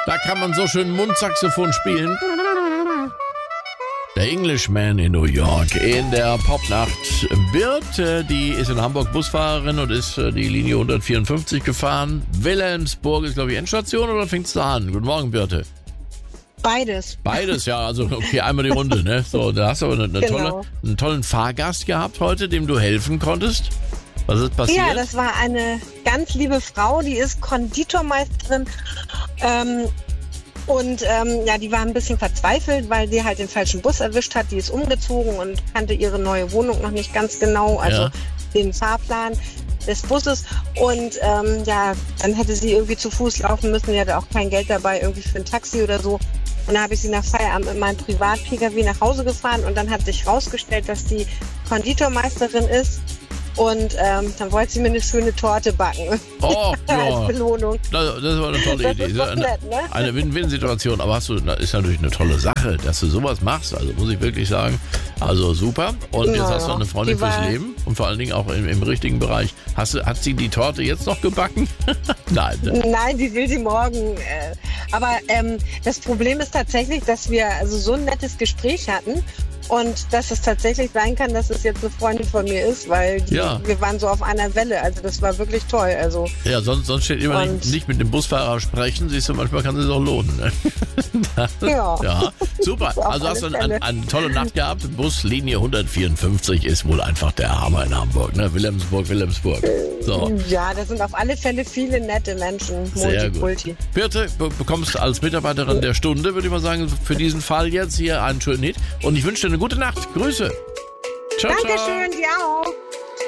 Da kann man so schön Mundsaxophon spielen. Der Englishman in New York in der Popnacht. Birte, die ist in Hamburg Busfahrerin und ist die Linie 154 gefahren. Wilhelmsburg ist, glaube ich, Endstation, oder fängt es da an? Guten Morgen, Birte. Beides. Beides, ja, also okay, einmal die Runde, ne? So, da hast du aber einen tollen Fahrgast gehabt heute, dem du helfen konntest. Was ist passiert? Ja, das war eine ganz liebe Frau, die ist Konditormeisterin. Die war ein bisschen verzweifelt, weil sie halt den falschen Bus erwischt hat. Die ist umgezogen und kannte ihre neue Wohnung noch nicht ganz genau, also den Fahrplan des Busses. Und dann hätte sie irgendwie zu Fuß laufen müssen. Sie hatte auch kein Geld dabei irgendwie für ein Taxi oder so. Und dann habe ich sie nach Feierabend mit meinem Privat-Pkw nach Hause gefahren und dann hat sich rausgestellt, dass die Konditormeisterin ist. Und dann wollte sie mir eine schöne Torte backen. Oh, ja. Als Belohnung. Das war eine tolle Idee. Ist doch nett, ne? Eine Win-Win-Situation. Aber ist natürlich eine tolle Sache, dass du sowas machst. Also muss ich wirklich sagen. Also super. Und jetzt hast du eine Freundin fürs Leben. Und vor allen Dingen auch im richtigen Bereich. Hat sie die Torte jetzt noch gebacken? Nein. Nein, die will sie morgen. Aber das Problem ist tatsächlich, dass wir also so ein nettes Gespräch hatten. Und dass es tatsächlich sein kann, dass es jetzt eine Freundin von mir ist, weil wir waren so auf einer Welle. Also das war wirklich toll. Also ja, sonst steht immer nicht mit dem Busfahrer sprechen. Siehst du, manchmal kann es sich auch lohnen. Ne? Ja, super. Also hast du eine tolle Nacht gehabt. Buslinie 154 ist wohl einfach der Hammer in Hamburg. Ne? Wilhelmsburg. So. Ja, da sind auf alle Fälle viele nette Menschen. Sehr gut. Birte, bekommst als Mitarbeiterin der Stunde, würde ich mal sagen, für diesen Fall jetzt hier einen schönen Hit. Und ich wünsche dir eine gute Nacht. Grüße. Ciao, Dankeschön, dir auch.